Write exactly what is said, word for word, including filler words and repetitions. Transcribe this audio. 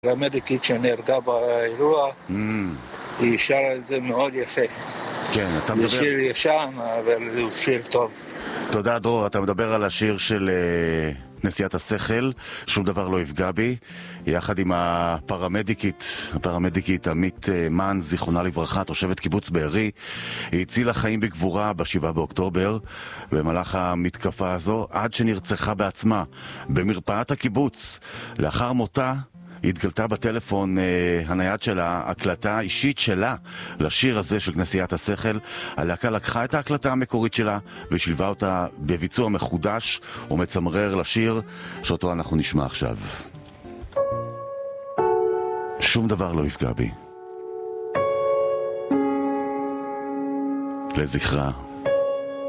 המדיקית שנהרגה באירוע, Mm. היא שרה את זה מאוד יפה. כן, אתה זה מדבר... שיר ישן, אבל הוא שיר טוב. תודה דרור, אתה מדבר על השיר של uh, נשיאת השכל, שום דבר לא יפגע בי, יחד עם הפרמדיקית, הפרמדיקית עמית uh, מן, זיכרונה לברכה, תושבת קיבוץ בארי. היא הצילה חיים בגבורה בשבעה באוקטובר, במהלך המתקפה הזו, עד שנרצחה בעצמה במרפאת הקיבוץ. לאחר מותה, היא התגלתה בטלפון אה, הנייד שלה, הקלטה אישית שלה לשיר הזה של כנסיית השכל. הלהקה לקחה את ההקלטה המקורית שלה ושילבה אותה בביצוע מחודש ומצמרר לשיר שאותו אנחנו נשמע עכשיו. שום דבר לא יפגע בי. לזכרה.